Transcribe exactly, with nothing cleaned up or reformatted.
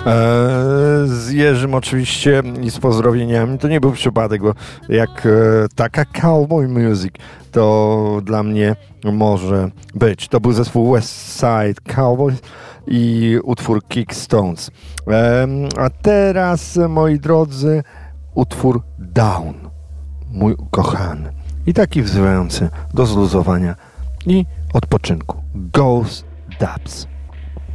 z Jerzym oczywiście i z pozdrowieniami. To nie był przypadek, bo jak e, taka cowboy music to dla mnie może być. To był zespół West Side Cowboys i utwór Kick Stones. E, a teraz, moi drodzy, utwór Down, mój ukochany. I taki wzywający do zluzowania i odpoczynku. Ghost Dubs.